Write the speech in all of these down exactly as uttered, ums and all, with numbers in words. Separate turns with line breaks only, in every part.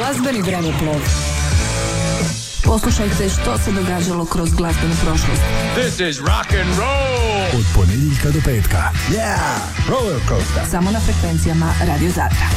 Glazbeni vremeplov. Poslušajte što se događalo kroz glazbenu prošlost.
This is rock and roll.
Od ponedjeljka do petka. Yeah, roller coaster.
Samo na frekvencijama Radio Zadra.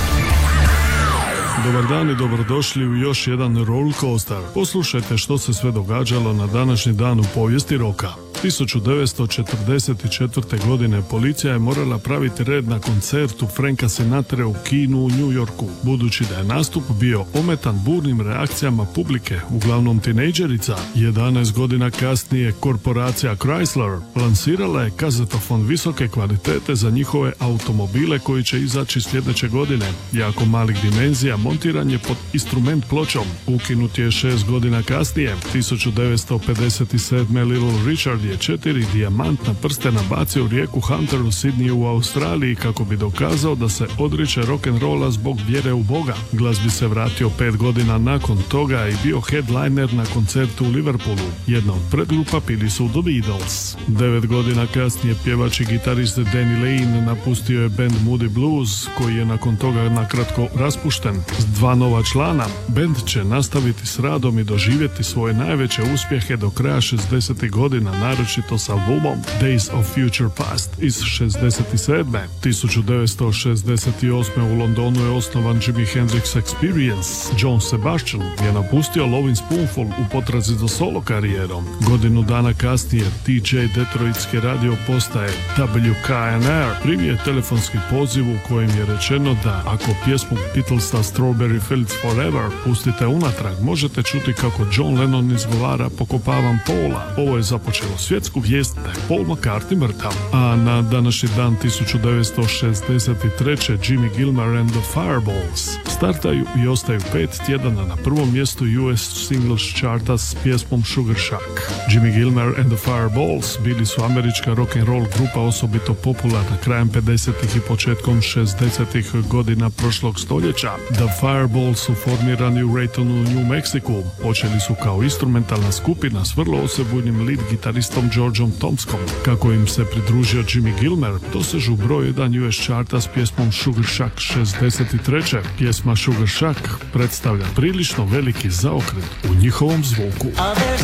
Dobar dan i dobrodošli u još jedan roller coaster. Poslušajte što se sve događalo na današnji dan u povijesti roka. tisuću devetsto četrdeset četvrte. godine policija je morala praviti red na koncertu Franka Sinatre u kinu u New Yorku, budući da je nastup bio ometan burnim reakcijama publike, uglavnom tinejdžerica. jedanaest godina kasnije korporacija Chrysler lansirala je kazetofon visoke kvalitete za njihove automobile koji će izaći sljedeće godine. Jako malih dimenzija, montiran je pod instrument pločom. Ukinut je šest godina kasnije. tisuću devetsto pedeset sedme. Little Richard je četiri dijamantna prstena bacio u rijeku Hunter u Sydneyu u Australiji kako bi dokazao da se odriče rock'n'rolla zbog vjere u Boga. Glazbi se vratio pet godina nakon toga i bio headliner na koncertu u Liverpoolu. Jedna od predgrupa bili su The Beatles. Devet godina kasnije pjevač i gitarist Danny Lane napustio je band Moody Blues, koji je nakon toga nakratko raspušten. S dva nova člana, band će nastaviti s radom i doživjeti svoje najveće uspjehe do kraja šezdesetih godina, naročito s albumom Days of Future Past iz šezdeset sedme. tisuću devetsto šezdeset osme. u Londonu je osnovan Jimi Hendrix Experience. John Sebastian je napustio Lovin' Spoonful u potrazi za solo karijerom. Godinu dana kasnije D J detroitske radio postaje W K N R primio telefonski poziv u kojem je rečeno da ako pjesmu Beatlesa Strawberry Fields Forever pustite unatrag, možete čuti kako John Lennon izgovara Pokopavam Paula. Ovo je započelo svjetsku vijest da je Paul McCartney mrtav. A na današnji dan tisuću devetsto šezdeset treće. Jimmy Gilmer and the Fireballs startaju i ostaju pet tjedana na prvom mjestu U S Singles Charta s pjesmom Sugar Shack. Jimmy Gilmer and the Fireballs bili su američka rock'n'roll grupa osobito popularna krajem pedesetih i početkom šezdesetih godina prošlog stoljeća. The Fireballs su formirani u Raytonu, New Mexico. Počeli su kao instrumentalna skupina s vrlo osebujnim lead gitaristom Georgeom Tomskom. Kako im se pridružio Jimmy Gilmer, dosežu broj jedan U S charta s pjesmom Sugar Shack šezdeset treće. Pjesma Sugar Shack predstavlja prilično veliki zaokret u njihovom zvuku.